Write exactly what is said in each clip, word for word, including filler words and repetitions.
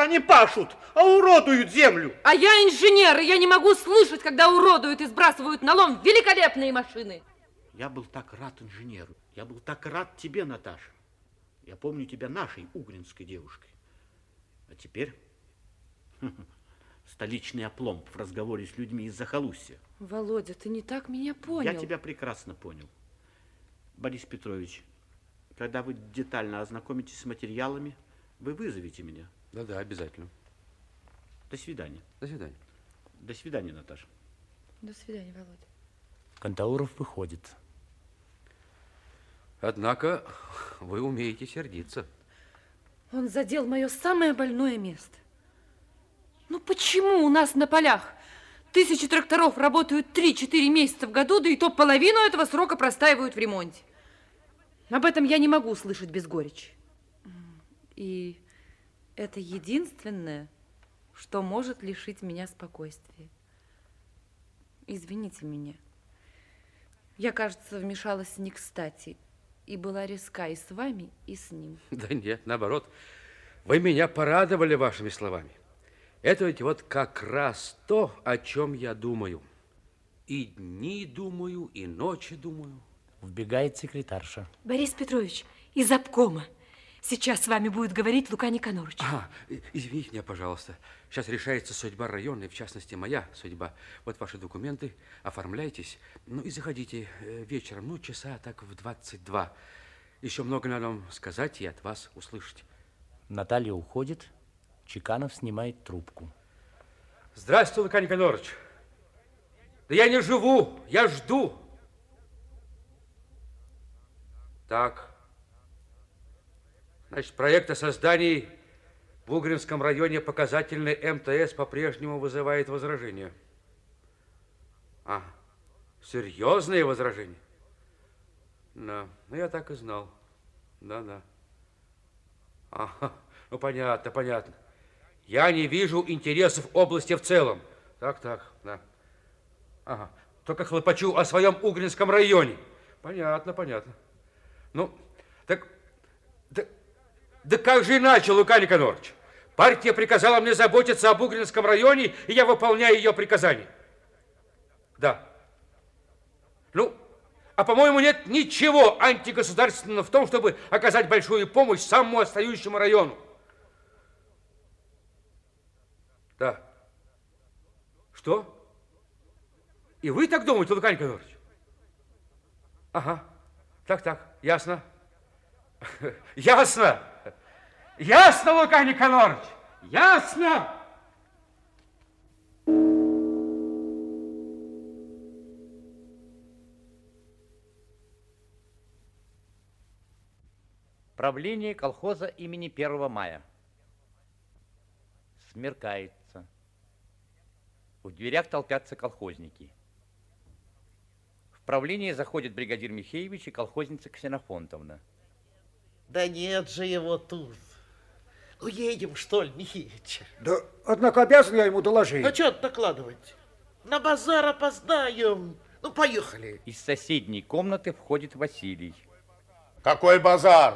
инженера не пашут, а уродуют землю. А я инженер, и я не могу слышать, когда уродуют и сбрасывают на лом великолепные машины. Я был так рад инженеру. Я был так рад тебе, Наташа. Я помню тебя нашей угринской девушкой. А теперь столичный опломб в разговоре с людьми из захолустья. Володя, ты не так меня понял. Я тебя прекрасно понял. Борис Петрович, когда вы детально ознакомитесь с материалами, вы вызовете меня. Да-да, обязательно. До свидания. До свидания. До свидания, Наташа. До свидания, Володя. Кантауров выходит. Однако вы умеете сердиться. Он задел мое самое больное место. Ну почему у нас на полях тысячи тракторов работают три-четыре месяца в году, да и то половину этого срока простаивают в ремонте? Об этом я не могу слышать без горечи. И это единственное, что может лишить меня спокойствия. Извините меня. Я, кажется, вмешалась не кстати и была резка и с вами, и с ним. Да нет, наоборот. Вы меня порадовали вашими словами. Это ведь вот как раз то, о чем я думаю. И дни думаю, и ночи думаю. Вбегает секретарша. Борис Петрович, из обкома. Сейчас с вами будет говорить Лука Никонорович. А, извините меня, пожалуйста. Сейчас решается судьба района, и в частности моя судьба. Вот ваши документы, оформляйтесь. Ну и заходите вечером, ну часа так в двадцать два. Еще много надо вам сказать и от вас услышать. Наталья уходит, Чеканов снимает трубку. Здравствуй, Лука Никонорович. Да я не живу, я жду. Так. Значит, проект о создании в Угринском районе показательной эм тэ эс по-прежнему вызывает возражения. А, серьезные возражения? Да, ну я так и знал. Да-да. Ага, ну понятно, понятно. Я не вижу интересов области в целом. Так-так, да. Ага, только хлопочу о своем Угринском районе. Понятно, понятно. Ну, так... так Да как же иначе, Лука Никонорович? Партия приказала мне заботиться об Угринском районе, и я выполняю ее приказания. Да. Ну, а по-моему, нет ничего антигосударственного в том, чтобы оказать большую помощь самому отстающему району. Да. Что? И вы так думаете, Лука Никонорович? Ага. Так-так, ясно. Ясно. Ясно, Лука Никонорович, ясно. Правление колхоза имени первого мая. Смеркается. В дверях толпятся колхозники. В правление заходит бригадир Михеевич и колхозница Ксенофонтовна. Да нет же его тут. Уедем, что ли, Михеич? Да, однако, обязан я ему доложить. А что докладывать? На базар опоздаем. Ну, поехали. Из соседней комнаты входит Василий. Какой базар?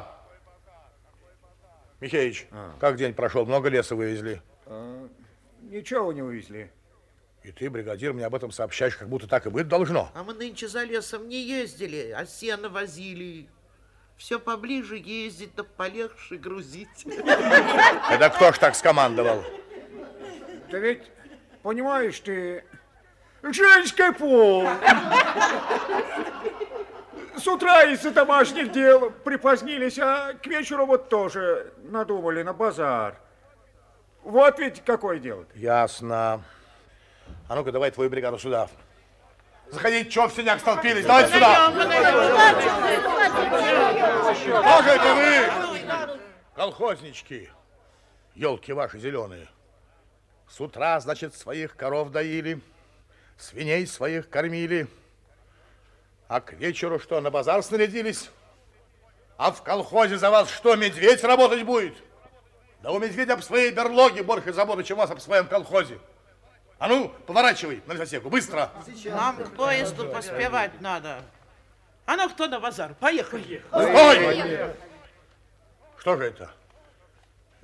Михеич, а. как день прошел? Много леса вывезли? А, ничего не вывезли. И ты, бригадир, мне об этом сообщаешь, как будто так и быть должно. А мы нынче за лесом не ездили, а сено возили. Все поближе ездить, да полегче грузить. Это кто ж так скомандовал? Да ведь, понимаешь ты, женский пол. С утра из-за домашних дел припозднились, а к вечеру вот тоже надумали на базар. Вот ведь какое дело-то. Ясно. А ну-ка, давай твою бригаду сюда. Заходите, что в сенях столпились? Давайте сюда. Кто же это вы? Колхознички. Елки ваши зеленые. С утра, значит, своих коров доили, свиней своих кормили. А к вечеру что, на базар снарядились? А в колхозе за вас что, медведь работать будет? Да у медведя об своей берлоге больше заботы, чем у вас об своем колхозе. А ну, поворачивай на лесосеку, быстро. Нам к поезду поспевать надо. А ну, кто на базар? Поехали. Стой! Что же это?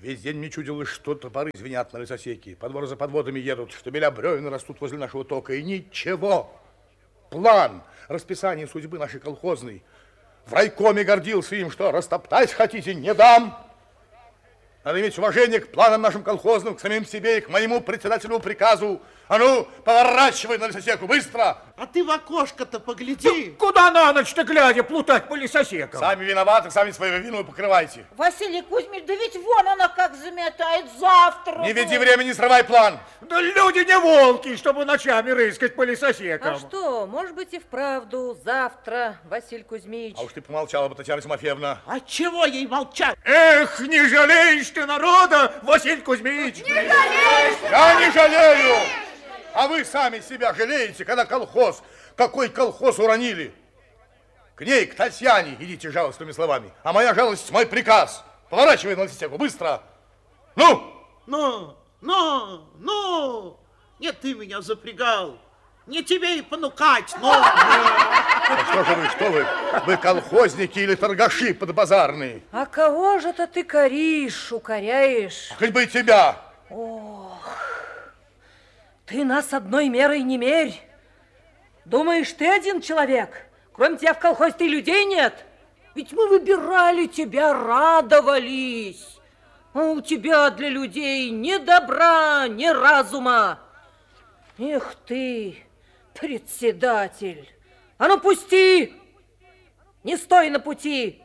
Весь день мне чудилось, что топоры звенят на лесосеке, подвор за подводами едут, что беля бревна растут возле нашего тока, и ничего. План, расписание судьбы нашей колхозной. В райкоме гордился им, что растоптать хотите, не дам. Надо иметь уважение к планам нашим колхозным, к самим себе и к моему председателю приказу. А ну, поворачивай на лесосеку, быстро! А ты в окошко-то погляди. Ну, куда на ночь-то глядя плутать по лесосекам? Сами виноваты, сами свою вину покрывайте. Василий Кузьмич, да ведь вон она как заметает завтра. Не веди время, не срывай план. Да люди не волки, чтобы ночами рыскать по лесосекам. А что, может быть и вправду завтра, Василий Кузьмич. А уж ты помолчала бы, Татьяна Тимофеевна. А чего ей молчать? Эх, не жалеешь ты народа, Василий Кузьмич. Не жалеешь! Я не жалею! А вы сами себя жалеете, когда колхоз, какой колхоз уронили? К ней, к Татьяне, идите жалостными словами. А моя жалость, мой приказ. Поворачивай на лесосеку, быстро. Ну! Ну, ну, ну! Нет, ты меня запрягал. Не тебе и понукать, но... А что же вы, что вы? Вы колхозники или торгаши подбазарные? А кого же это ты коришь, укоряешь? Хоть бы и тебя. Ох, ты нас одной мерой не мерь. Думаешь, ты один человек? Кроме тебя в колхозе людей нет? Ведь мы выбирали тебя, радовались. А у тебя для людей ни добра, ни разума. Эх ты, председатель. А ну пусти! Не стой на пути!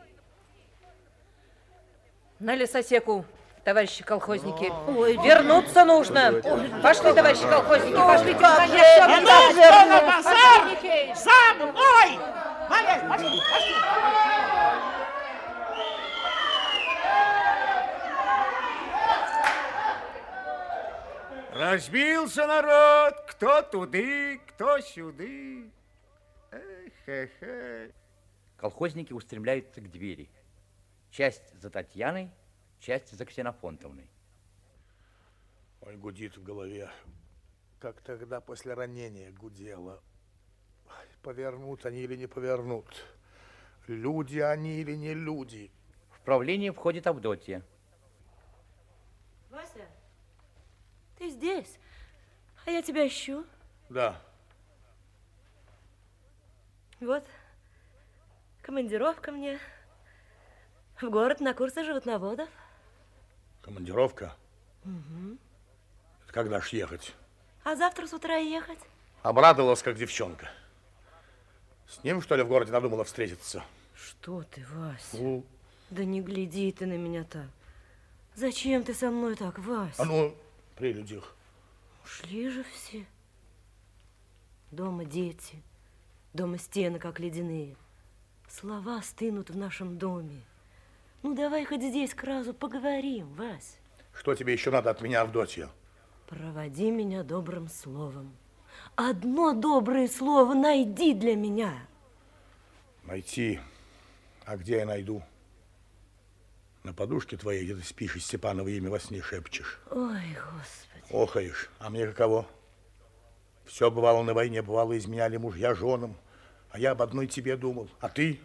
На лесосеку, товарищи колхозники. Ой, вернуться нужно. Пошли, товарищи колхозники, пошлите. А ну, что на базар? За мной! Валя, пошли, пошли. Разбился народ, кто туды, кто сюды. Эх-эх-эх. Колхозники устремляются к двери. Часть за Татьяной, часть за Ксенофонтовной. Ой, гудит в голове, как тогда после ранения гудело. Повернут они или не повернут? Люди они или не люди? В правление входит Авдотья. Вася, ты здесь? А я тебя ищу. Да. Вот, командировка мне в город на курсы животноводов. Командировка? Угу. Это когда ж ехать? А завтра с утра ехать. Обрадовалась, как девчонка. С ним, что ли, в городе надумала встретиться? Что ты, Вася? Ну? Да не гляди ты на меня так. Зачем ты со мной так, Вася? А ну, при людях. Ушли же все. Дома дети, дома стены, как ледяные. Слова стынут в нашем доме. Ну, давай хоть здесь к разу поговорим, Вась. Что тебе еще надо от меня, Авдотья? Проводи меня добрым словом. Одно доброе слово найди для меня. Найти? А где я найду? На подушке твоей, где ты спишь, и Степаново имя во сне шепчешь. Ой, Господи. Охаешь. А мне каково? Все бывало на войне, бывало, изменяли мужья женам. А я об одной тебе думал. А ты?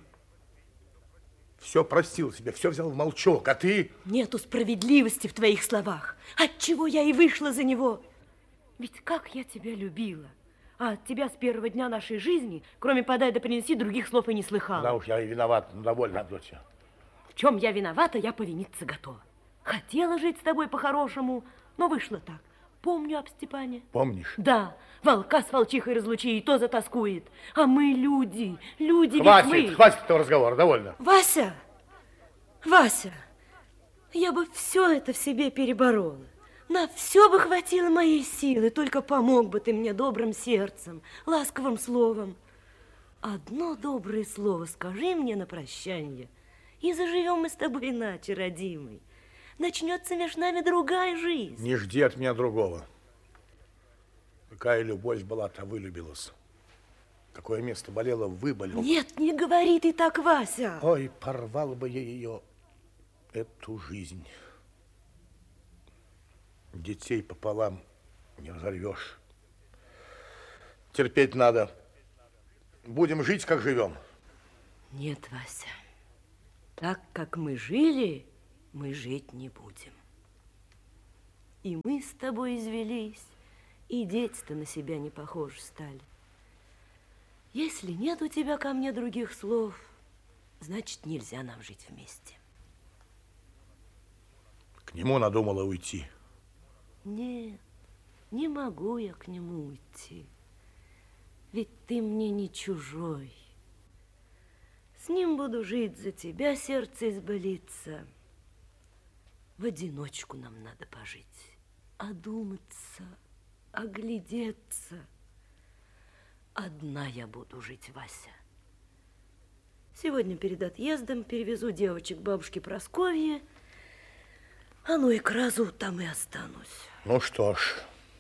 Все простил себе, все взял в молчок. А ты? Нету справедливости в твоих словах. Отчего я и вышла за него. Ведь как я тебя любила. А от тебя с первого дня нашей жизни, кроме подай да принеси, других слов и не слыхала. Да уж, я и виноват. Ну, довольно, Авдотья. В чем я виновата, я повиниться готова. Хотела жить с тобой по-хорошему, но вышло так. Помню об Степане. Помнишь? Да, волка с волчихой разлучи, и то затаскует. А мы люди, люди Хватит, ведь мы. хватит этого разговора, довольно. Вася, Вася, я бы все это в себе переборола. На все бы хватило моей силы, только помог бы ты мне добрым сердцем, ласковым словом. Одно доброе слово скажи мне на прощанье, и заживем мы с тобой иначе, родимый. Начнется между нами другая жизнь. Не жди от меня другого. Какая любовь была, та вылюбилась. Какое место болело, выболел. Нет, не говори ты так, Вася. Ой, порвал бы я ее, эту жизнь. Детей пополам не разорвешь. Терпеть надо. Будем жить, как живем. Нет, Вася, так как мы жили, мы жить не будем. И мы с тобой извелись, и дети-то на себя не похожи стали. Если нет у тебя ко мне других слов, значит, нельзя нам жить вместе. К нему надумала уйти. Нет, не могу я к нему уйти. Ведь ты мне не чужой. С ним буду жить, за тебя сердце изболится. В одиночку нам надо пожить, одуматься, оглядеться. Одна я буду жить, Вася. Сегодня перед отъездом перевезу девочек к бабушке Прасковье, а ну и к разу там и останусь. Ну что ж.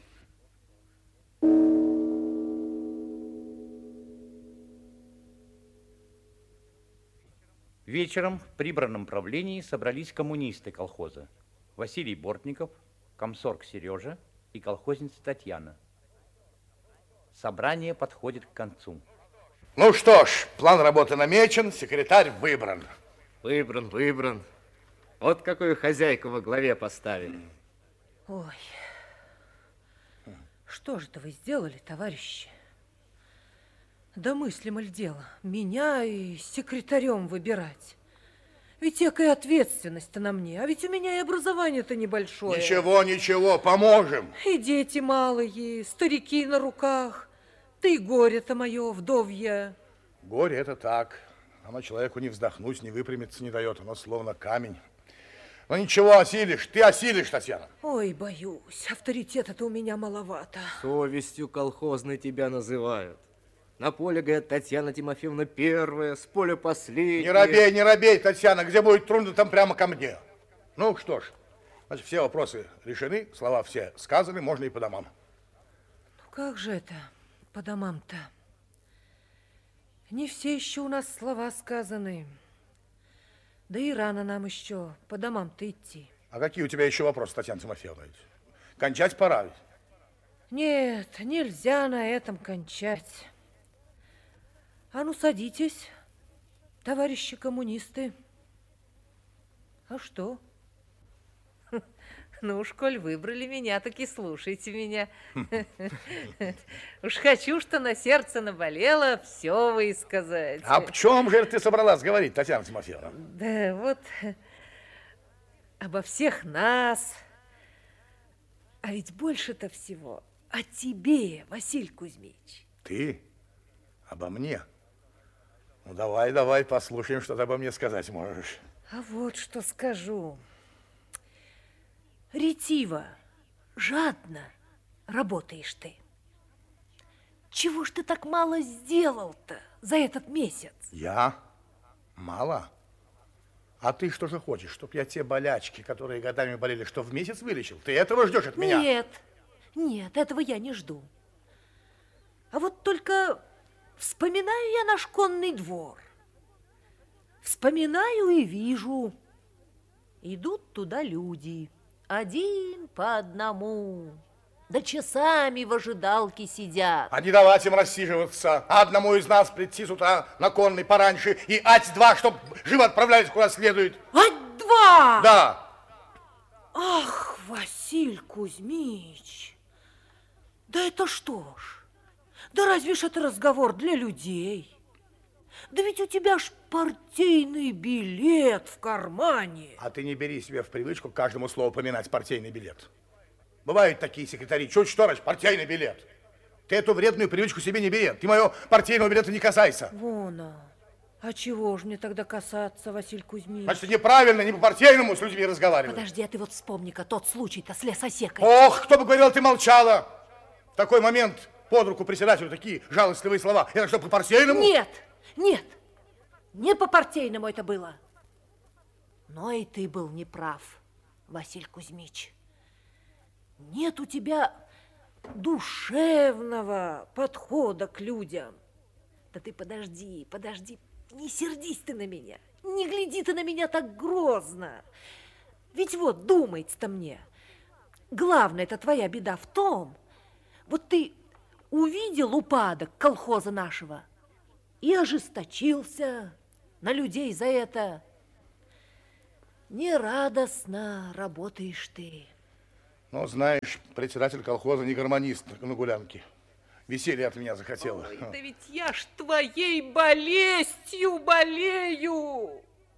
Вечером в прибранном правлении собрались коммунисты колхоза. Василий Бортников, комсорг Сережа и колхозница Татьяна. Собрание подходит к концу. Ну что ж, план работы намечен, секретарь выбран. Выбран, выбран. Вот какую хозяйку во главе поставили. Ой, что же это вы сделали, товарищи? Да мыслимо ли дело, меня и секретарем выбирать? Ведь экая ответственность-то на мне, а ведь у меня и образование-то небольшое. Ничего, ничего, поможем. И дети малые, старики на руках, ты горе-то мое, вдовья. Горе это так, оно человеку не вздохнуть, не выпрямиться не дает, оно словно камень. Но ничего, осилишь, ты осилишь, Татьяна. Ой, боюсь, авторитета-то у меня маловато. Совестью колхозной тебя называют. На поле, говорят, Татьяна Тимофеевна первая, с поля последняя. Не робей, не робей, Татьяна, где будет трудно, там прямо ко мне. Ну что ж, значит, все вопросы решены, слова все сказаны, можно и по домам. Ну как же это по домам-то? Не все еще у нас слова сказаны. Да и рано нам еще по домам-то идти. А какие у тебя еще вопросы, Татьяна Тимофеевна? Кончать пора ведь. Нет, нельзя на этом кончать. А ну, садитесь, товарищи коммунисты. А что? Ну уж, коль выбрали меня, так и слушайте меня. Уж хочу, что на сердце наболело, все высказать. А в чем же ты собралась говорить, Татьяна Тимофеевна? Да вот обо всех нас. А ведь больше-то всего о тебе, Василий Кузьмич. Ты? Обо мне? Ну, давай, давай, послушаем, что ты обо мне сказать можешь. А вот что скажу. Ретиво, жадно работаешь ты. Чего ж ты так мало сделал-то за этот месяц? Я? Мало? А ты что же хочешь, чтоб я те болячки, которые годами болели, что в месяц вылечил? Ты этого ждешь от меня? Нет, нет, этого я не жду. А вот только вспоминаю я наш конный двор. Вспоминаю и вижу. Идут туда люди, один по одному. Да часами в ожидалке сидят. А не давать им рассиживаться, а одному из нас прийти с утра на конный пораньше и ать-два, чтоб живо отправлялись куда следует. Ать-два? Да. Ах, Василий Кузьмич, да это что ж? Да разве ж это разговор для людей? Да ведь у тебя ж партийный билет в кармане. А ты не бери себе в привычку к каждому слову поминать партийный билет. Бывают такие секретари, чуть что, раз партийный билет. Ты эту вредную привычку себе не бери. Ты моего партийного билета не касайся. Вон, а, а чего ж мне тогда касаться, Василий Кузьмич? Значит, неправильно, не по-партийному с людьми разговаривать. Подожди, а ты вот вспомни-ка тот случай-то с лесосекой. Ох, кто бы говорил, ты молчала. В такой момент под руку председателю такие жалостливые слова. Это что, по-партийному? Нет, нет, не по-партийному это было. Но и ты был неправ, Василий Кузьмич. Нет у тебя душевного подхода к людям. Да ты подожди, подожди, не сердись ты на меня, не гляди ты на меня так грозно. Ведь вот думается-то мне, главная-то твоя беда в том, вот ты увидел упадок колхоза нашего и ожесточился на людей за это. Нерадостно работаешь ты. Но, знаешь, председатель колхоза не гармонист на гулянке. Веселье от меня захотела. Ой, да ведь я ж твоей болезнью болею.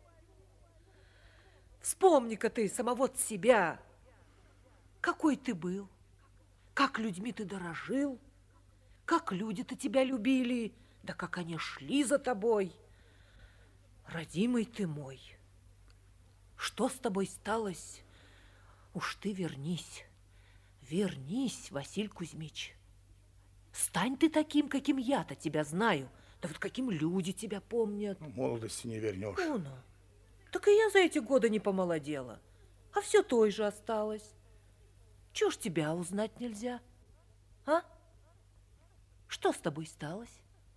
Вспомни-ка ты самого себя. Какой ты был, как людьми ты дорожил, как люди-то тебя любили, да как они шли за тобой. Родимый ты мой, что с тобой сталось? Уж ты вернись, вернись, Василий Кузьмич. Стань ты таким, каким я-то тебя знаю, да вот каким люди тебя помнят. Ну, молодости не вернешь. Ну, ну. Так и я за эти годы не помолодела, а все той же осталось. Чего ж тебя узнать нельзя, а? Что с тобой сталось?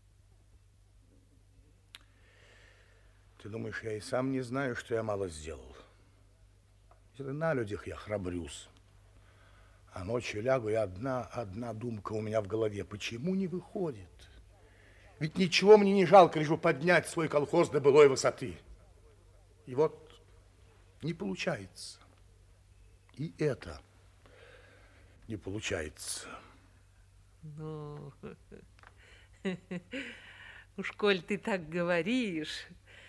Ты думаешь, я и сам не знаю, что я мало сделал? Это на людях я храбрюсь. А ночью лягу, и одна, одна думка у меня в голове. Почему не выходит? Ведь ничего мне не жалко, лишь бы поднять свой колхоз до былой высоты. И вот не получается. И это не получается. Ну, уж коль ты так говоришь,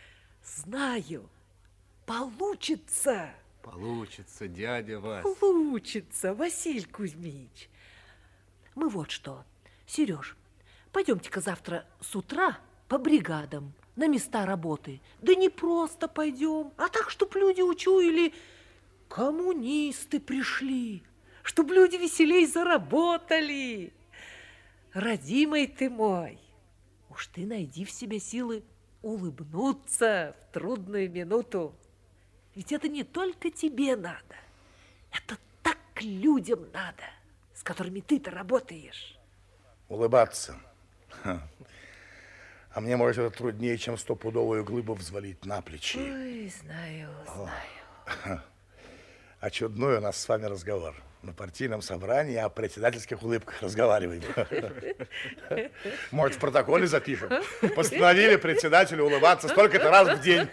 знаю, получится. Получится, дядя Вась. Получится, Василий Кузьмич. Мы вот что, Сереж, пойдемте-ка завтра с утра по бригадам на места работы. Да не просто пойдем, а так, чтоб люди учуяли, коммунисты пришли, чтоб люди веселей заработали. Родимый ты мой, уж ты найди в себе силы улыбнуться в трудную минуту. Ведь это не только тебе надо, это так людям надо, с которыми ты-то работаешь. Улыбаться. Ха. А мне, может, это труднее, чем стопудовую глыбу взвалить на плечи. Ой, знаю, знаю. А чудной у нас с вами разговор. На партийном собрании о председательских улыбках разговариваем. Может, в протоколе запишем? Постановили председателю улыбаться столько-то раз в день.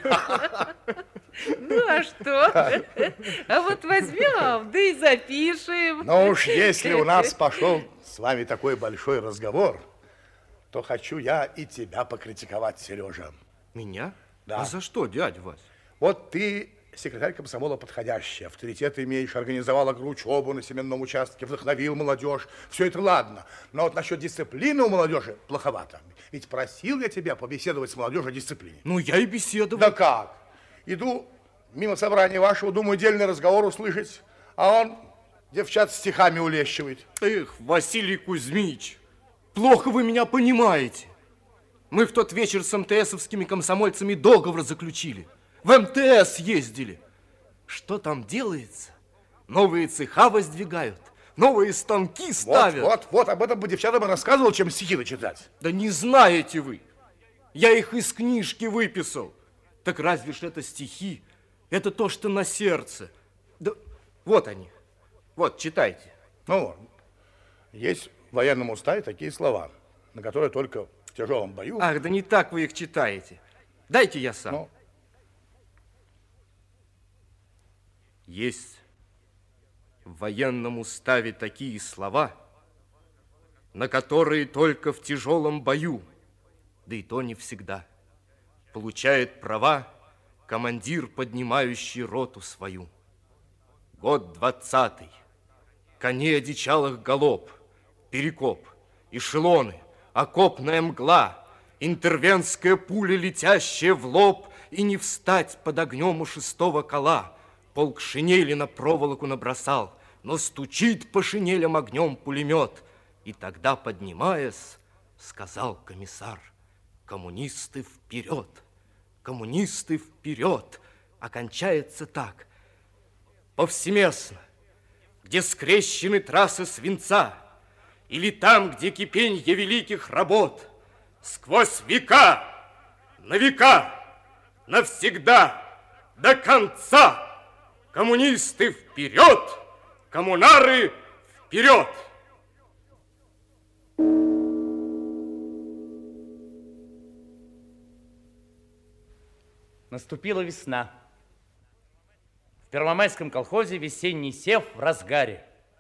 Ну, а что? А вот возьмем, да и запишем. Ну уж если у нас пошел с вами такой большой разговор, то хочу я и тебя покритиковать, Сережа. Меня? Да. А за что, дядя Вась? Вот ты секретарь комсомола подходящий, авторитет имеешь, организовал агроучебу на семенном участке, вдохновил молодежь. Все это ладно. Но вот насчет дисциплины у молодежи плоховато. Ведь просил я тебя побеседовать с молодежью о дисциплине. Ну, я и беседовал. Да как? Иду мимо собрания вашего, думаю, дельный разговор услышать, а он девчат стихами улещивает. Эх, Василий Кузьмич, плохо вы меня понимаете. Мы в тот вечер с МТСовскими комсомольцами договор заключили. В эм тэ эс ездили. Что там делается? Новые цеха воздвигают, новые станки ставят. Вот, вот, вот, об этом бы девчатам рассказывал, чем стихи начитать. Да не знаете вы. Я их из книжки выписал. Так разве ж это стихи? Это то, что на сердце. Да вот они. Вот, читайте. Ну, есть в военном уставе такие слова, на которые только в тяжелом бою... Ах, да не так вы их читаете. Дайте я сам. Ну. Есть в военном уставе такие слова, на которые только в тяжелом бою, да и то не всегда, получает права командир, поднимающий роту свою. Год двадцатый. Коней одичалых галоп, перекоп, эшелоны, окопная мгла, интервентская пуля, летящая в лоб, и не встать под огнем у шестого кола. Полк шинели на проволоку набросал, но стучит по шинелям огнем пулемет. И тогда, поднимаясь, сказал комиссар: коммунисты вперед, коммунисты вперед. Окончается так: повсеместно, где скрещены трассы свинца, или там, где кипенье великих работ, сквозь века, на века, навсегда, до конца. Коммунисты вперед, коммунары вперед! Наступила весна. В Первомайском колхозе весенний сев в разгаре.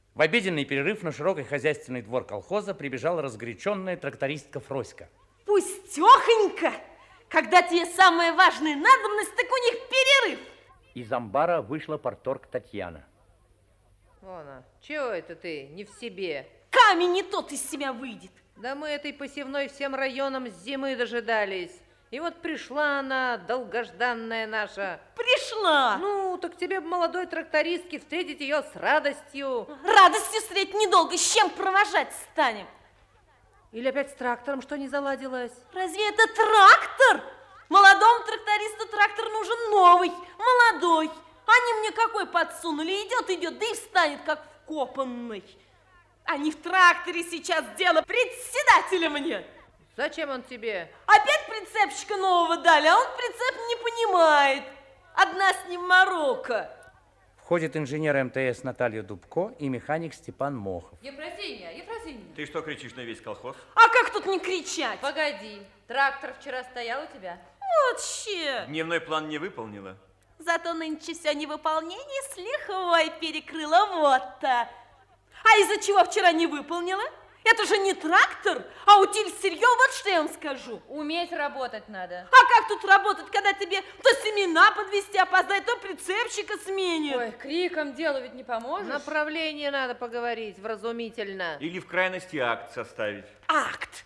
В обеденный перерыв на широкий хозяйственный двор колхоза прибежала разгоряченная трактористка Фроська. Пустехонько! Когда тебе самая важная надобность, так у них перерыв. Из амбара вышла парторг Татьяна. Вон она. Чего это ты не в себе? Камень не тот из себя выйдет. Да мы этой посевной всем районом с зимы дожидались. И вот пришла она, долгожданная наша. Пришла! Ну, так тебе, молодой трактористке, встретить ее с радостью. Радостью встретить недолго, с чем провожать станем? Или опять с трактором что не заладилось? Разве это трактор? Молодому трактористу трактор нужен новый, молодой. Они мне какой подсунули? Идет, идет, да и встанет, как вкопанный. А не в тракторе сейчас дело, председателя мне. Зачем он тебе? Опять прицепщика нового дали, а он прицеп не понимает. Одна с ним морока. Входит инженер эм тэ эс Наталья Дубко и механик Степан Мохов. Ефросинья, Ефросинья. Ты что кричишь на весь колхоз? А как тут не кричать? Погоди, трактор вчера стоял у тебя? Вот ще. Дневной план не выполнила. Зато нынче все невыполнение с лихвой перекрыло вот-то. А из-за чего вчера не выполнила? Это же не трактор, а утиль сырье, вот что я вам скажу. Уметь работать надо. А как тут работать, когда тебе то семена подвести опоздать, то прицепщика сменит? Ой, криком делу ведь не поможешь. Направление надо поговорить вразумительно. Или в крайности акт составить. Акт.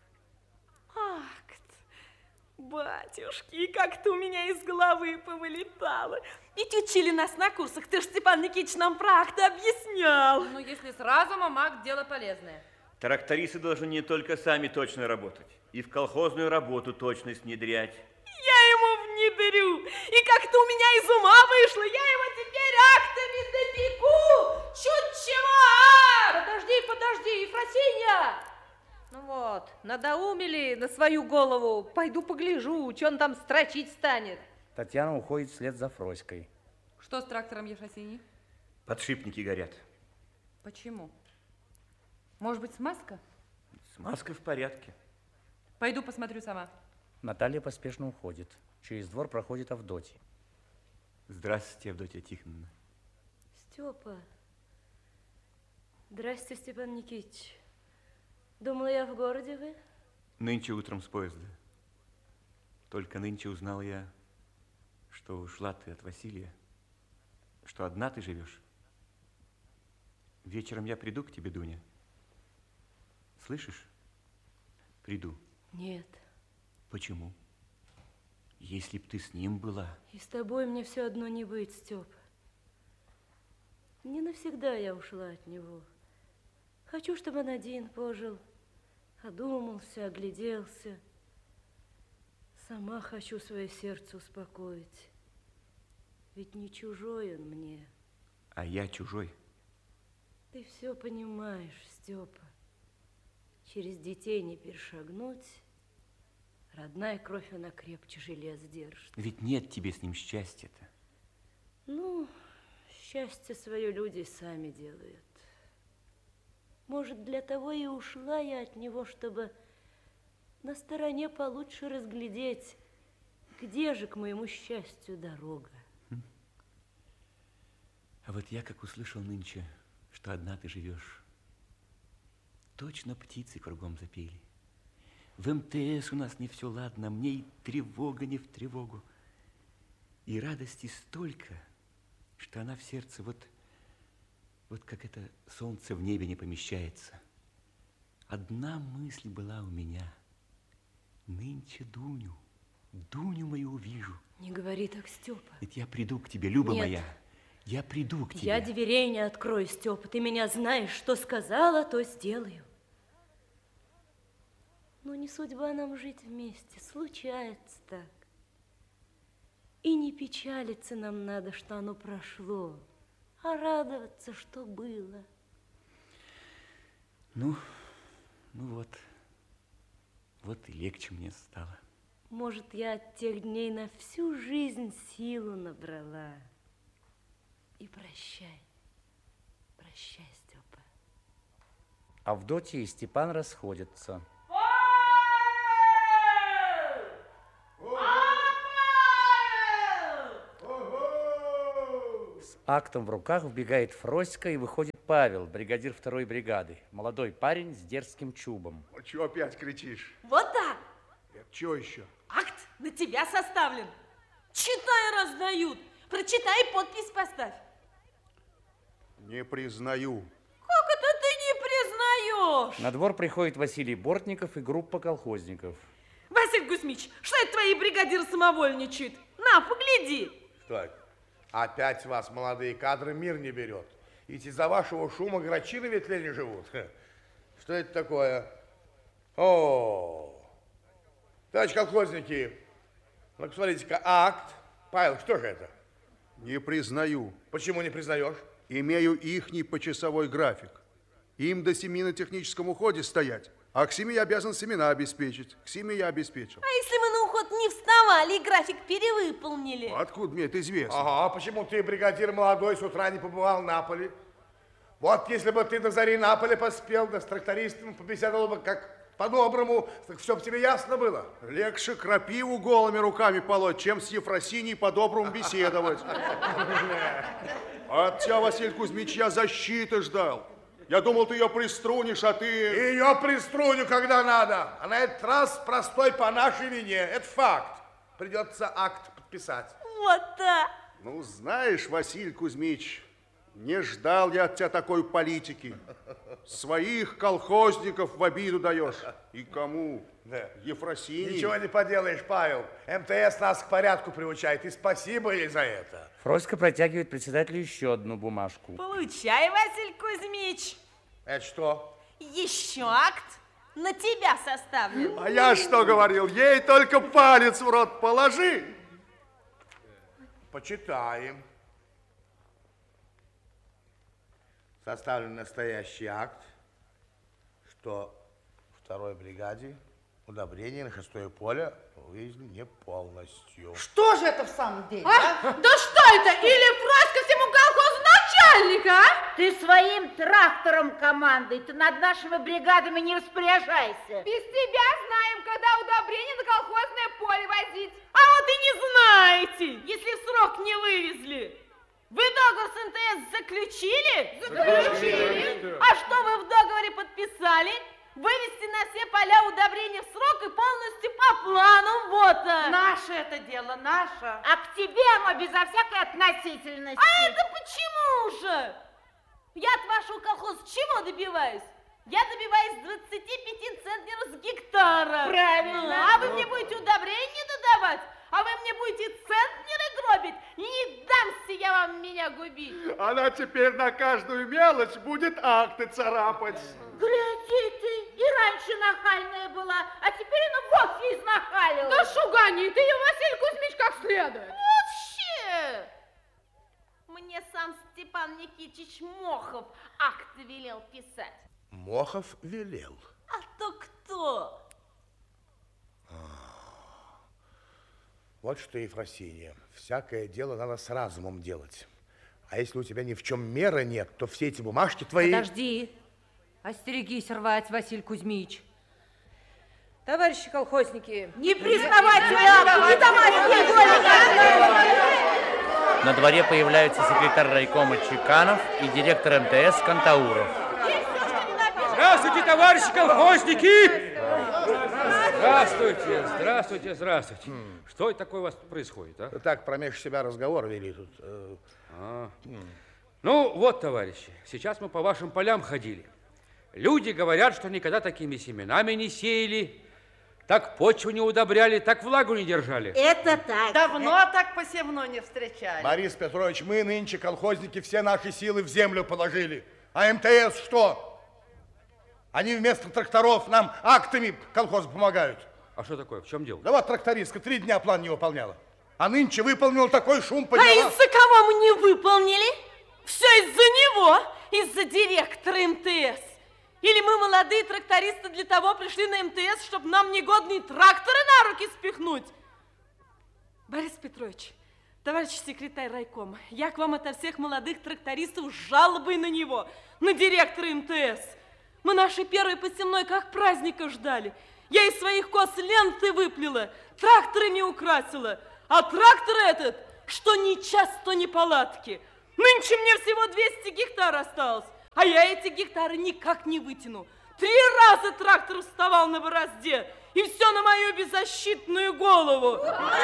Акт. Батюшки, как-то у меня из головы повылетало. Ведь учили нас на курсах, ты ж, Степан Никитич, нам про акты объяснял. Ну, если с разумом, акт дело полезное. Трактористы должны не только сами точно работать, и в колхозную работу точность внедрять. Я ему внедрю. И как-то у меня из ума вышло, я его теперь актами допеку. Чуть чего, а? Подожди, подожди, Ефросинья. Ну вот, надоумили на свою голову. Пойду погляжу, что он там строчить станет. Татьяна уходит вслед за Фроськой. Что с трактором, Ефросинья? Подшипники горят. Почему? Может быть, смазка? Смазка в порядке. Пойду посмотрю сама. Наталья поспешно уходит. Через двор проходит Авдотья. Здравствуйте, Авдотья Тихоновна. Степа. Здрасте, Степан Никитич. Думала, я в городе, вы? Нынче утром с поезда. Только нынче узнал я, что ушла ты от Василия, что одна ты живешь. Вечером я приду к тебе, Дуня. Слышишь? Приду. Нет. Почему? Если б ты с ним была. И с тобой мне все одно не быть, Степа. Не навсегда я ушла от него. Хочу, чтобы он один пожил, одумался, огляделся. Сама хочу свое сердце успокоить. Ведь не чужой он мне. А я чужой. Ты все понимаешь, Степа. Через детей не перешагнуть. Родная кровь, она крепче желез держит. Ведь нет тебе с ним счастья-то. Ну, счастье свое люди сами делают. Может, для того и ушла я от него, чтобы на стороне получше разглядеть, где же к моему счастью дорога. А вот я, как услышал нынче, что одна ты живешь, точно птицы кругом запели. В эм тэ эс у нас не все ладно, мне и тревога не в тревогу. И радости столько, что она в сердце вот, вот как это солнце в небе не помещается. Одна мысль была у меня. Нынче Дуню, Дуню мою увижу. Не говори так, Степа. Ведь я приду к тебе, Люба Нет. моя. Я приду к тебе. Я дверей не открою, Степа. Ты меня знаешь, что сказала, то сделаю. Но не судьба нам жить вместе, случается так. И не печалиться нам надо, что оно прошло, а радоваться, что было. Ну, ну вот, вот и легче мне стало. Может, я от тех дней на всю жизнь силу набрала. И прощай, прощай, Степа. Авдотья и Степан расходятся. С актом в руках вбегает Фроська и выходит Павел, бригадир второй бригады. Молодой парень с дерзким чубом. Вот чего опять кричишь? Вот так. Это что еще? Акт на тебя составлен. Читай, раздают. Прочитай и подпись поставь. Не признаю. Как это ты не признаешь? На двор приходит Василий Бортников и группа колхозников. Василий Кузьмич, что это твои бригадиры самовольничают? На, погляди. Что это? Опять вас, молодые кадры, мир не берет. Ведь из-за вашего шума грачи на ветле не живут. Что это такое? О, товарищ колхозники, ну посмотрите-ка, акт. Павел, что же это? Не признаю. Почему не признаешь? Имею ихний почасовой график. Им до семи на техническом уходе стоять. А к семи я обязан семена обеспечить. К семи я обеспечил. А если мы на уход не вставали и график перевыполнили? Откуда мне это известно? Ага, почему ты, бригадир молодой, с утра не побывал на поле? Вот если бы ты до зари на поле поспел, да с трактористом побеседовал бы как по-доброму, так все бы тебе ясно было. Легче крапиву голыми руками полоть, чем с Ефросиньей по-доброму беседовать. От тебя, Василий Кузьмич, я защиты ждал. Я думал, ты ее приструнишь, а ты... Ее приструню, когда надо. А на этот раз простой по нашей вине. Это факт. Придется акт подписать. Вот так. Ну, знаешь, Василий Кузьмич, не ждал я от тебя такой политики. Своих колхозников в обиду даешь. И кому? Да. Ефросиньи. Ничего не поделаешь, Павел. МТС нас к порядку приучает. И спасибо ей за это. Фроська протягивает председателю еще одну бумажку. Получай, Василий Кузьмич. Это что? Еще акт на тебя составлен. А я что говорил? Ей только палец в рот положи. Почитаем. Составлен настоящий акт, что второй бригаде удобрения на шестое поле вывезли не полностью. Что же это в самом деле, А? а? Да что это? Или Фроська всему колхозу начальника, а? Ты своим трактором командуй, ты над нашими бригадами не распоряжайся. Без тебя знаем, когда удобрения на колхозное поле возить. А вот и не знаете, если в срок не вывезли. Вы договор с эн тэ эс заключили? Заключили. А что вы в договоре подписали? Вывести на все поля удобрения в срок и полностью по плану, вот. Наше это дело, наше. А к тебе оно безо всякой относительности. А это почему же? Я от вашего колхоза чего добиваюсь? Я добиваюсь двадцати пяти центнеров с гектара. Правильно. Ну, а вы мне будете удобрения додавать? А вы мне будете центнеры гробить? Не дамся я вам меня губить. Она теперь на каждую мелочь будет акты царапать. Гляди ты, и раньше нахальная была, а теперь она вовсе изнахалила. Да шугани ты ее, Василий Кузьмич, как следует. Вообще. Мне сам Степан Никитич Мохов акт велел писать. Мохов велел. А то кто? Вот что, Ефросинья, всякое дело надо с разумом делать. А если у тебя ни в чем меры нет, то все эти бумажки твои... Подожди. Остерегись рвать, Василий Кузьмич. Товарищи колхозники. Не признавать тебя, не давать ей. На дворе появляются секретарь райкома Чеканов и директор эм тэ эс Кантауров. Здравствуйте, товарищи колхозники! Здравствуйте, здравствуйте, здравствуйте. Хм. Что это такое у вас тут происходит, а? Так, промеж себя разговор вели тут. А. Ну, вот, товарищи, сейчас мы по вашим полям ходили. Люди говорят, что никогда такими семенами не сеяли, так почву не удобряли, так влагу не держали. Это так. Давно так посевной не встречали. Борис Петрович, мы нынче, колхозники, все наши силы в землю положили. А эм тэ эс что? Они вместо тракторов нам актами колхозу помогают. А что такое? В чем дело? Да вот трактористка три дня план не выполняла. А нынче выполнила такой шум, подняла. А из-за кого мы не выполнили? Все из-за него, из-за директора эм тэ эс. Или мы, молодые трактористы, для того пришли на эм тэ эс, чтобы нам негодные тракторы на руки спихнуть? Борис Петрович, товарищ секретарь райкома, я к вам ото всех молодых трактористов с жалобой на него, на директора эм тэ эс. Мы нашей первой посевной как праздника ждали. Я из своих кос ленты выплела, тракторами украсила. А трактор этот, что ни час, то ни палатки. Нынче мне всего двести гектар осталось, а я эти гектары никак не вытяну. Три раза трактор вставал на борозде, и все на мою беззащитную голову.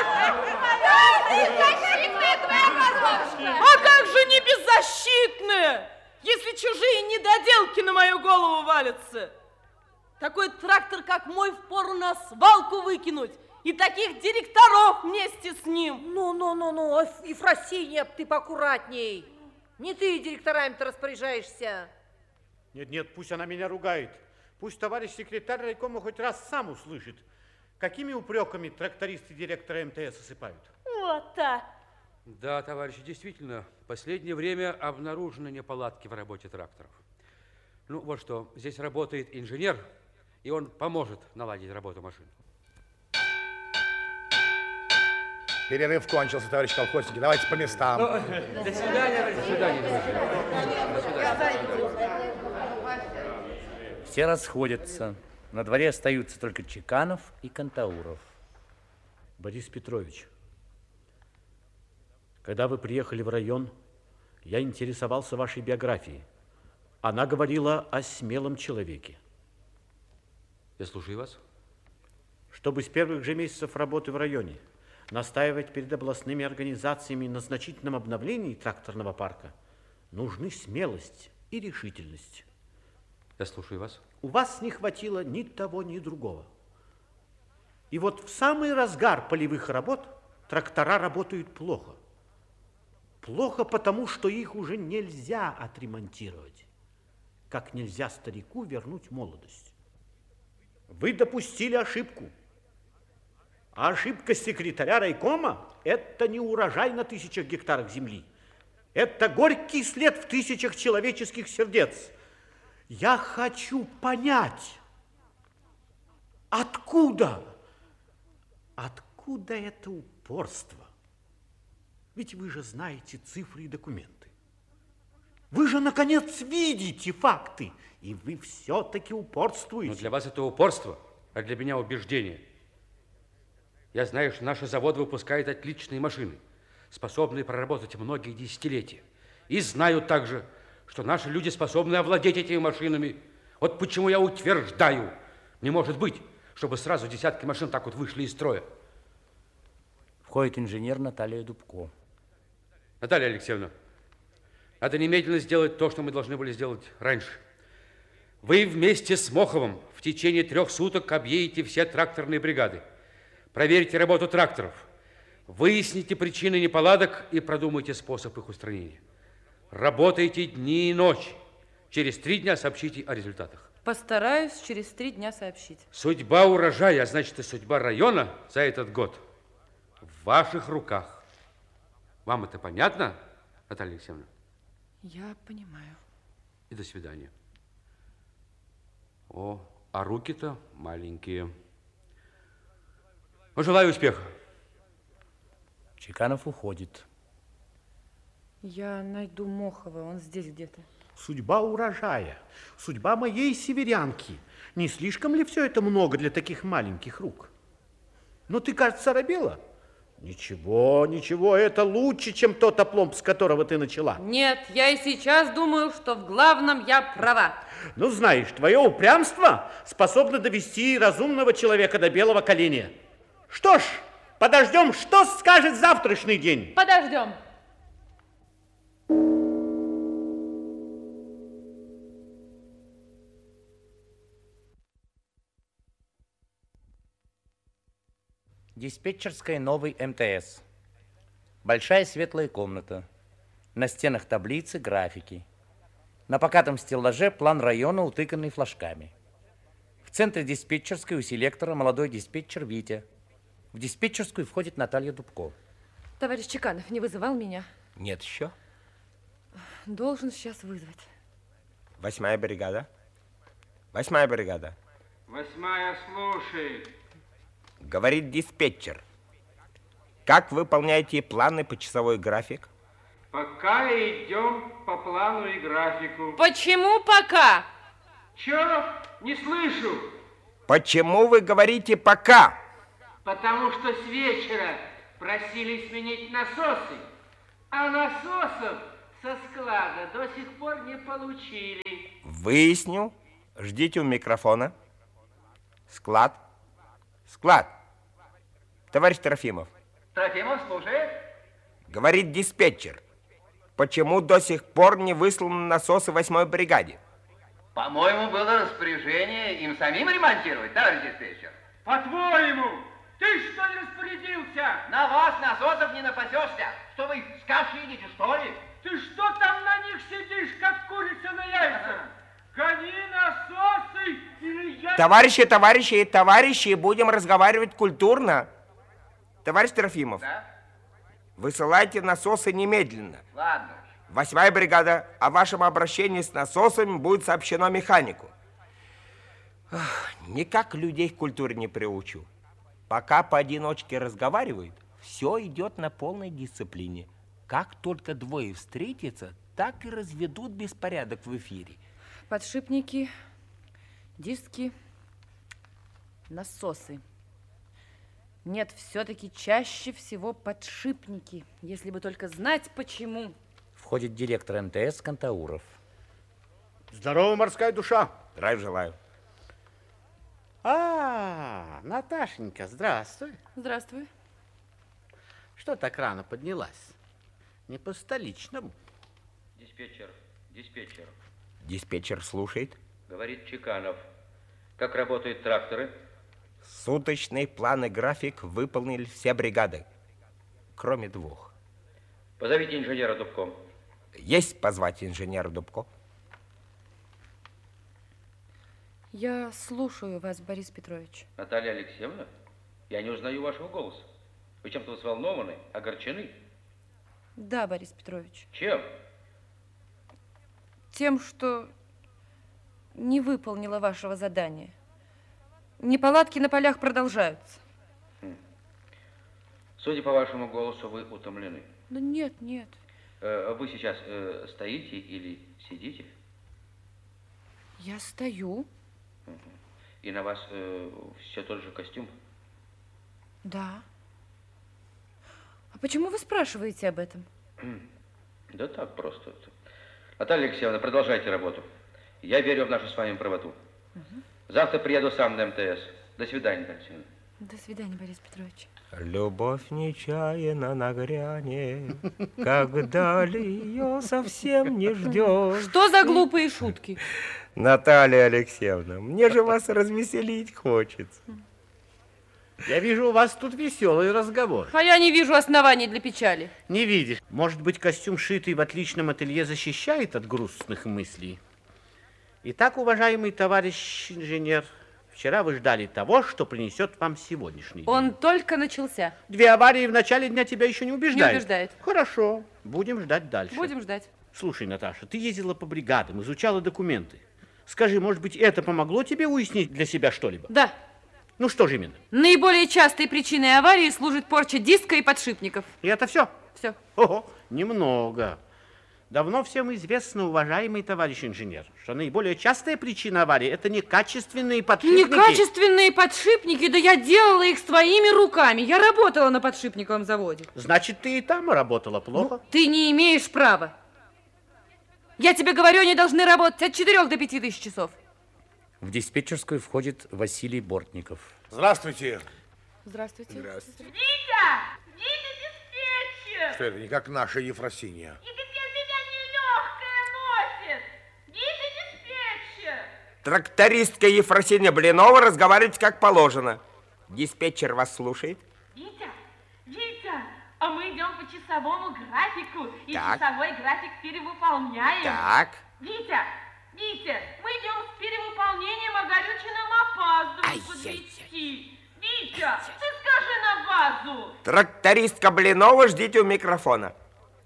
Беззащитная твоя головушка! А как же не беззащитная, если чужие недоделки на мою голову валятся? Такой трактор, как мой, впору на свалку выкинуть, и таких директоров вместе с ним. Ну-ну-ну-ну, Ефросинья, ты поаккуратней. Не ты директорами-то распоряжаешься. Нет-нет, пусть она меня ругает. Пусть товарищ секретарь райкома хоть раз сам услышит, какими упреками трактористы директора эм тэ эс осыпают. Вот так. Да, товарищи, действительно, в последнее время обнаружены неполадки в работе тракторов. Ну, вот что, здесь работает инженер, и он поможет наладить работу машин. Перерыв кончился, товарищ колхозники. Давайте по местам. Ну, до свидания, до свидания. До свидания. Все расходятся. На дворе остаются только Чеканов и Кантауров. Борис Петрович, когда вы приехали в район, я интересовался вашей биографией. Она говорила о смелом человеке. Я слушаю вас. Чтобы с первых же месяцев работы в районе настаивать перед областными организациями на значительном обновлении тракторного парка, нужны смелость и решительность. Я слушаю вас. У вас не хватило ни того, ни другого. И вот в самый разгар полевых работ трактора работают плохо. Плохо потому, что их уже нельзя отремонтировать, как нельзя старику вернуть молодость. Вы допустили ошибку. А ошибка секретаря райкома – это не урожай на тысячах гектарах земли. Это горький след в тысячах человеческих сердец. Я хочу понять, откуда, откуда это упорство? Ведь вы же знаете цифры и документы. Вы же, наконец, видите факты, и вы все-таки упорствуете. Но для вас это упорство, а для меня убеждение. Я знаю, что наш завод выпускает отличные машины, способные проработать многие десятилетия. И знаю также, что наши люди способны овладеть этими машинами. Вот почему я утверждаю, не может быть, чтобы сразу десятки машин так вот вышли из строя. Входит инженер Наталья Дубко. Наталья Алексеевна, надо немедленно сделать то, что мы должны были сделать раньше. Вы вместе с Моховым в течение трех суток объедете все тракторные бригады. Проверьте работу тракторов, выясните причины неполадок и продумайте способ их устранения. Работайте дни и ночи. Через три дня сообщите о результатах. Постараюсь через три дня сообщить. Судьба урожая, а значит и судьба района за этот год в ваших руках. Вам это понятно, Наталья Алексеевна? Я понимаю. И до свидания. О, а руки-то маленькие. Желаю успеха. Чеканов уходит. Я найду Мохова, он здесь где-то. Судьба урожая, судьба моей северянки. Не слишком ли все это много для таких маленьких рук? Ну, ты, кажется, оробела? Ничего, ничего, это лучше, чем тот опломб, с которого ты начала. Нет, я и сейчас думаю, что в главном я права. Ну, знаешь, твое упрямство способно довести разумного человека до белого коленя. Что ж, подождем, что скажет завтрашний день. Подождем. Диспетчерская новый эм тэ эс. Большая светлая комната. На стенах таблицы, графики. На покатом стеллаже план района, утыканный флажками. В центре диспетчерской у селектора молодой диспетчер Витя. В диспетчерскую входит Наталья Дубко. Товарищ Чеканов не вызывал меня? Нет еще. Должен сейчас вызвать. Восьмая бригада. Восьмая бригада. Восьмая слушает. Говорит диспетчер. Как выполняете планы по часовой график? Пока идем по плану и графику. Почему пока? Чё? Не слышу. Почему вы говорите пока? Потому что с вечера просили сменить насосы, а насосов со склада до сих пор не получили. Выясню. Ждите у микрофона. Склад. Склад. Товарищ Трофимов. Трофимов слушает. Говорит диспетчер. Почему до сих пор не высланы насосы восьмой бригаде? По-моему, было распоряжение им самим ремонтировать, товарищ диспетчер. По-твоему? Ты что ли распорядился? На вас насосов не напасешься. Что вы с кашей едите, что ли? Ты что там на них сидишь, как курица на яйцах? Гони насосы или я... Товарищи, товарищи, товарищи, будем разговаривать культурно. Товарищ Трофимов. Да? Высылайте насосы немедленно. Ладно. Восьмая бригада, о вашем обращении с насосами будет сообщено механику. Ах, никак людей к культуре не приучу. Пока поодиночке разговаривают, все идет на полной дисциплине. Как только двое встретятся, так и разведут беспорядок в эфире. Подшипники, диски, насосы. Нет, все-таки чаще всего подшипники, если бы только знать, почему. Входит директор эм тэ эс Кантауров. Здорово, морская душа. Здравия желаю. А, Наташенька, здравствуй. Здравствуй. Что так рано поднялась? Не по-столичному. Диспетчер, диспетчер. Диспетчер слушает. Говорит Чеканов. Как работают тракторы? Суточный план и график выполнили все бригады, кроме двух. Позовите инженера Дубко. Есть позвать инженера Дубко? Я слушаю вас, Борис Петрович. Наталья Алексеевна, я не узнаю вашего голоса. Вы чем-то взволнованы, огорчены? Да, Борис Петрович. Чем? Тем, что не выполнила вашего задания. Неполадки на полях продолжаются. Хм. Судя по вашему голосу, вы утомлены. Да нет, нет. Э, вы сейчас э, стоите или сидите? Я стою. Угу. И на вас э, все тот же костюм? Да. А почему вы спрашиваете об этом? Да так просто. Наталья Алексеевна, продолжайте работу. Я верю в нашу с вами правоту. Угу. Завтра приеду сам на эм тэ эс. До свидания, Наталья Алексеевна. До свидания, Борис Петрович. Любовь нечаянно нагрянет, когда ли ее совсем не ждешь. Что за глупые шутки? Наталья Алексеевна, мне же вас развеселить хочется. Я вижу, у вас тут веселый разговор. А я не вижу оснований для печали. Не видишь. Может быть, костюм, шитый в отличном ателье, защищает от грустных мыслей? Итак, уважаемый товарищ инженер, вчера вы ждали того, что принесет вам сегодняшний день. Он только начался. Две аварии в начале дня тебя еще не убеждают. Не убеждает. Хорошо, будем ждать дальше. Будем ждать. Слушай, Наташа, ты ездила по бригадам, изучала документы. Скажи, может быть, это помогло тебе уяснить для себя что-либо? Да. Ну что же именно? Наиболее частой причиной аварии служит порча диска и подшипников. И это все? Все. Ого, немного. Давно всем известно, уважаемый товарищ инженер, что наиболее частая причина аварии – это некачественные подшипники. Некачественные подшипники? Да я делала их своими руками. Я работала на подшипниковом заводе. Значит, ты и там работала плохо? Ну, ты не имеешь права. Я тебе говорю, они должны работать от четырех до пяти тысяч часов. В диспетчерскую входит Василий Бортников. Здравствуйте. Здравствуйте. Здравствуйте. Витя! Витя, диспетчер! Что это, не как наша Ефросинья? И теперь меня нелегкая носит! Витя, диспетчер! Трактористка Ефросинья Блинова, разговаривать как положено. Диспетчер вас слушает. Витя, Витя, а мы идем по часовому графику, и Так. часовой график перевыполняем. Так. Витя, Витя, мы идем с перевыполнением, а горючее нам опаздывает подвести. Витя, ты скажи на базу. Трактористка Блинова, ждите у микрофона.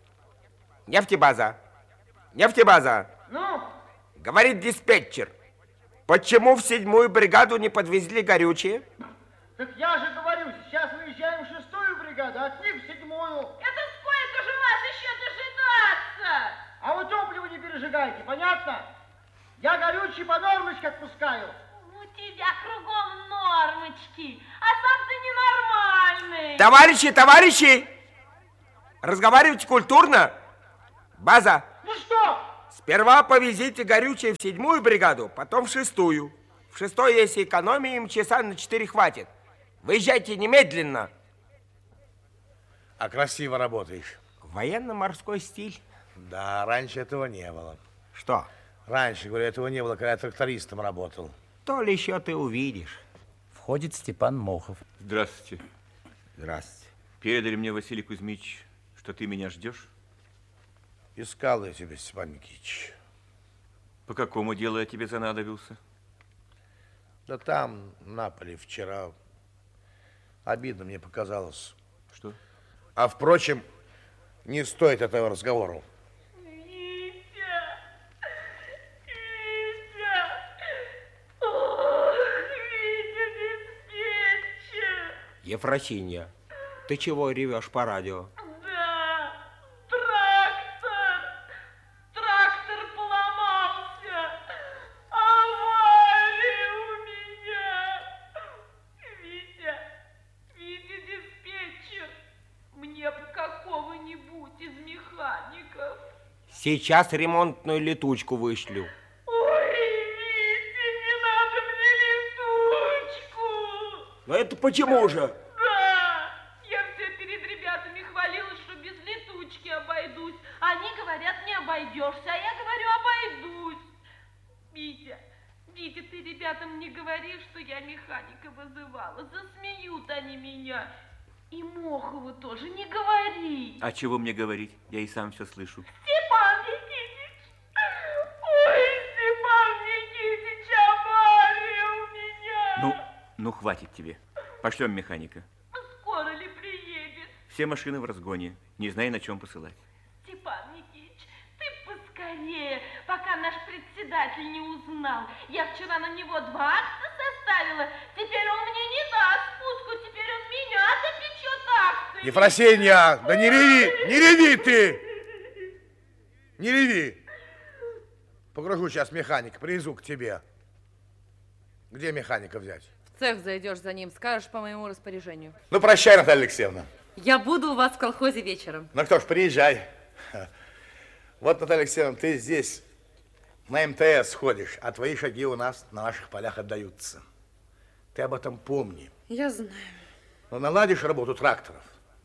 Нефтебаза. Нефтебаза. Ну? Говорит диспетчер. Почему в седьмую бригаду не подвезли горючее? Так я же говорю, сейчас выезжаем в шестую бригаду, от них в седьмую. Это сколько же вас еще дожидаться? А вы топливо не пережигайте, понятно? Я горючий по нормочке отпускаю. У тебя кругом нормочки, а сам ты ненормальный. Товарищи, товарищи! Разговаривайте культурно. База! Ну что? Сперва повезите горючее в седьмую бригаду, потом в шестую. В шестой, если экономии, им часа на четыре хватит. Выезжайте немедленно. А красиво работаешь. Военно-морской стиль. Да, раньше этого не было. Что? Раньше, говорю, этого не было, когда я трактористом работал. То ли еще ты увидишь. Входит Степан Мохов. Здравствуйте. Здравствуйте. Передали мне, Василий Кузьмич, что ты меня ждешь? Искал я тебя, Степан Никитич. По какому делу я тебе занадобился? Да там, на поле, вчера. Обидно мне показалось. Что? А впрочем, не стоит этого разговора. Ефросинья, ты чего ревешь по радио? Да, трактор, трактор поломался, авария у меня. Витя, Витя диспетчер, мне бы какого-нибудь из механиков. Сейчас ремонтную летучку вышлю. Но это почему же? Да, я все перед ребятами хвалилась, что без летучки обойдусь. Они говорят, не обойдешься, а я говорю, обойдусь. Витя, Витя, ты ребятам не говори, что я механика вызывала. Засмеют они меня. И Мохову тоже не говори. А чего мне говорить? Я и сам все слышу. Степан Никитич! Ой, Степан Никитич, авария у меня! Ну, ну хватит тебе. Пошлем механика. Скоро ли приедет? Все машины в разгоне. Не знаю, на чем посылать. Степан Никитич, ты поскорее, пока наш председатель не узнал. Я вчера на него два акта составила. Теперь он мне не даст спуску. Теперь он меня допечет акты. Ефросинья, да не реви, не реви ты! Не реви. Погружу сейчас механика, привезу к тебе. Где механика взять? В цех зайдешь за ним, скажешь по моему распоряжению. Ну, прощай, Наталья Алексеевна. Я буду у вас в колхозе вечером. Ну, кто ж, приезжай. Вот, Наталья Алексеевна, ты здесь на эм тэ эс ходишь, а твои шаги у нас на наших полях отдаются. Ты об этом помни. Я знаю. Ну, наладишь работу тракторов?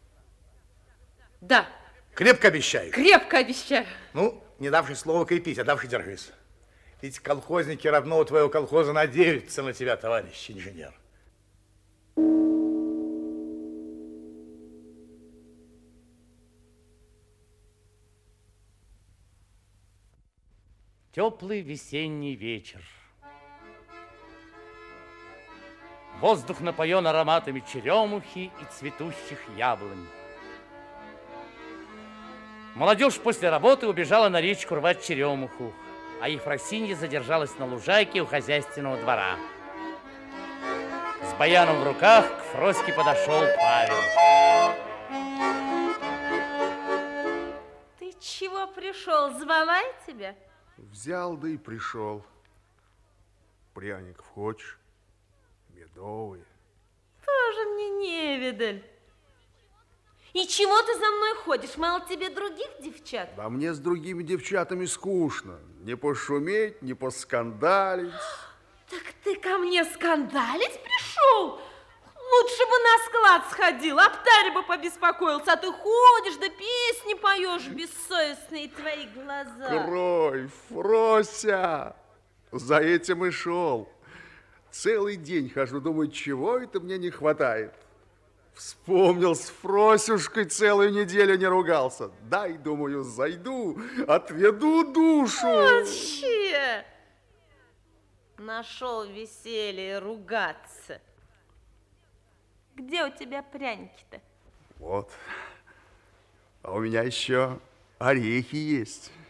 Да. Крепко обещаешь? Крепко обещаю. Ну, не давший слова крепись, а давший держись. Ведь колхозники родного твоего колхоза надеются на тебя, товарищ инженер. Теплый весенний вечер. Воздух напоен ароматами черемухи и цветущих яблонь. Молодежь после работы убежала на речку рвать черемуху, а Ефросинья задержалась на лужайке у хозяйственного двора. С баяном в руках к Фроське подошел Павел. Ты чего пришел? Звала я тебя? Взял, да и пришел. Пряников хочешь? Медовые. Тоже мне невидаль. И чего ты за мной ходишь? Мало тебе других девчат? Да мне с другими девчатами скучно. Не пошуметь, не поскандалить. Так ты ко мне скандалить пришел? Лучше бы на склад сходил, Аптарь бы побеспокоился, а ты ходишь да песни поешь, бессовестные твои глаза. Крой, Фрося, за этим и шел. Целый день хожу, думаю, чего это мне не хватает. Вспомнил, с Фросюшкой целую неделю не ругался. Дай, думаю, зайду, отведу душу. Вообще, нашел веселье ругаться. Где у тебя пряники-то? Вот. А у меня еще орехи есть.